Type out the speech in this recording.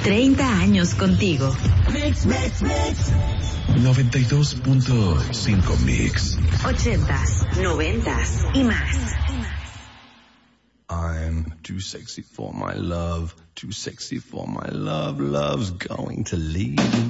30 años contigo. 92.5 Mix. 80s, 90s y más. I'm too sexy for my love, too sexy for my love, love's going to leave.